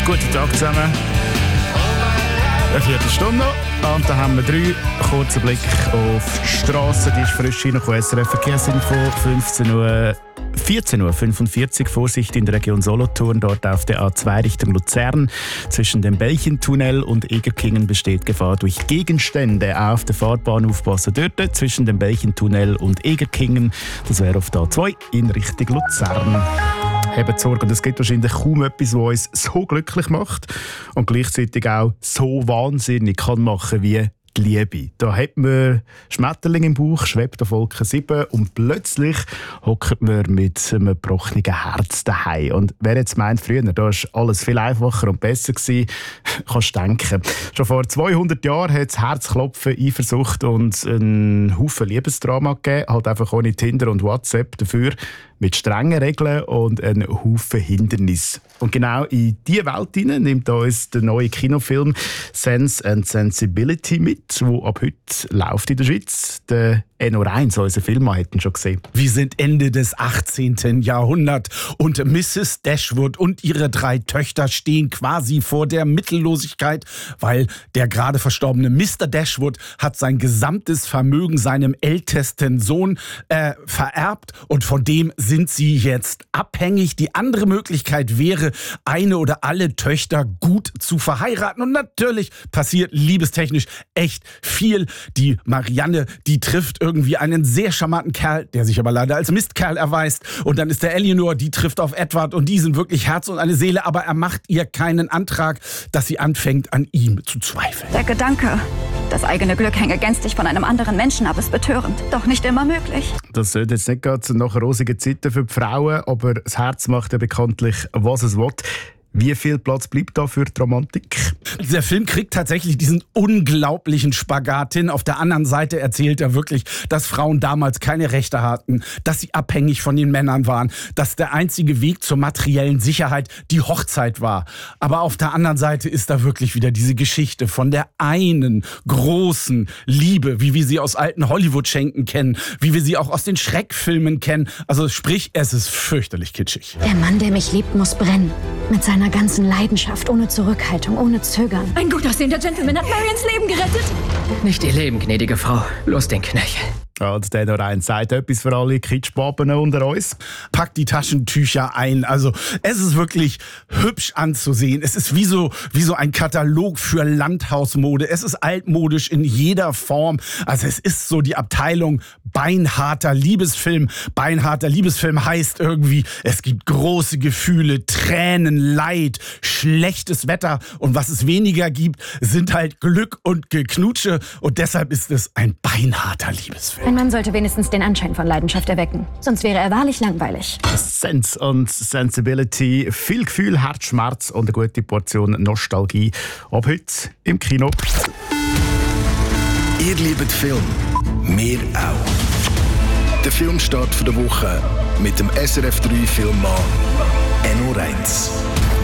Guten Tag zusammen. Eine Viertelstunde noch. Und dann haben wir 3 kurzen Blick auf die Straße. Die ist frisch reingekommen. SRF Verkehrsinfo, 14:45 Uhr. Vorsicht in der Region Solothurn. Dort auf der A2 Richtung Luzern. Zwischen dem Belchentunnel und Egerkingen besteht Gefahr durch Gegenstände. Auf der Fahrbahn aufpassen dort. Zwischen dem Belchentunnel und Egerkingen. Das wäre auf der A2 in Richtung Luzern. Haben Sorge. Und es gibt wahrscheinlich kaum etwas, was uns so glücklich macht und gleichzeitig auch so wahnsinnig kann machen wie die Liebe. Da hat man Schmetterling im Bauch, schwebt auf Wolke 7 und plötzlich hockt man mit einem gebrochenen Herz daheim. Und wer jetzt meint, früher da war alles viel einfacher und besser gewesen, kannst du denken. Schon vor 200 Jahren hat es Herzklopfen, Eifersucht und einen Haufen Liebesdrama gegeben, halt einfach ohne Tinder und WhatsApp, dafür mit strengen Regeln und einem Haufen Hindernis. Und genau in diese Welt hinein nimmt uns der neue Kinofilm Sense and Sensibility mit, der ab heute läuft in der Schweiz. Der Enno Reins, unser Filmmann, hat ihn schon gesehen. Wir sind Ende des 18. Jahrhunderts und Mrs. Dashwood und ihre 3 Töchter stehen quasi vor der Mittellosigkeit, weil der gerade verstorbene Mr. Dashwood hat sein gesamtes Vermögen seinem ältesten Sohn vererbt und von dem sind sie jetzt abhängig. Die andere Möglichkeit wäre, eine oder alle Töchter gut zu verheiraten. Und natürlich passiert liebestechnisch echt viel. Die Marianne, die trifft irgendwie einen sehr charmanten Kerl, der sich aber leider als Mistkerl erweist. Und dann ist der Eleanor, die trifft auf Edward und die sind wirklich Herz und eine Seele. Aber er macht ihr keinen Antrag, dass sie anfängt, an ihm zu zweifeln. Der Gedanke, das eigene Glück hänge gänzlich von einem anderen Menschen ab, ist betörend. Doch nicht immer möglich. Das sollte jetzt nicht gerade nach rosigen Zeiten für die Frauen, aber das Herz macht ja bekanntlich, was es will. Wie viel Platz bleibt da für die Romantik? Dieser Film kriegt tatsächlich diesen unglaublichen Spagat hin. Auf der anderen Seite erzählt er wirklich, dass Frauen damals keine Rechte hatten, dass sie abhängig von den Männern waren, dass der einzige Weg zur materiellen Sicherheit die Hochzeit war. Aber auf der anderen Seite ist da wirklich wieder diese Geschichte von der einen großen Liebe, wie wir sie aus alten Hollywood-Schenken kennen, wie wir sie auch aus den Schreckfilmen kennen. Also sprich, es ist fürchterlich kitschig. Der Mann, der mich liebt, muss brennen. Mit seiner ganzen Leidenschaft, ohne Zurückhaltung, ohne Zögern. Ein gut aussehender Gentleman hat Marians Leben gerettet. Nicht ihr Leben, gnädige Frau. Los den Knöchel. Und der noch eins sagt etwas für alle Kitschbaben unter uns. Packt die Taschentücher ein. Also es ist wirklich hübsch anzusehen. Es ist wie so ein Katalog für Landhausmode. Es ist altmodisch in jeder Form. Also es ist so die Abteilung beinharter Liebesfilm. Beinharter Liebesfilm heißt irgendwie, es gibt große Gefühle, Tränen, Leid, schlechtes Wetter. Und was es weniger gibt, sind halt Glück und Geknutsche. Und deshalb ist es ein beinharter Liebesfilm. Ein Mann sollte wenigstens den Anschein von Leidenschaft erwecken. Sonst wäre er wahrlich langweilig. Sense und Sensibility, viel Gefühl, Herzschmerz und eine gute Portion Nostalgie. Ab heute im Kino. Ihr liebt Film, wir auch. Der Filmstart der Woche mit dem SRF 3 Filmmann Enno Reins.